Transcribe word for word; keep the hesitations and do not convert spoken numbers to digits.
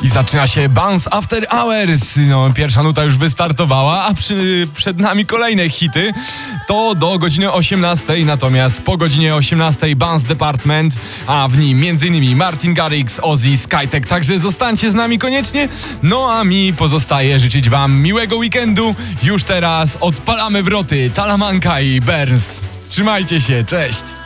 zaczyna się Bounce After Hours. No, pierwsza nuta już wystartowała, a przy, przed nami kolejne hity. To do godziny osiemnastej, natomiast po godzinie osiemnastej Bounce Department, a w nim m.in. Martin Garrix, Ozzy, Skytech. Także zostańcie z nami koniecznie. No a mi pozostaje życzyć wam miłego weekendu. Już teraz odpalamy wroty Talamanca i Burns. Trzymajcie się, cześć!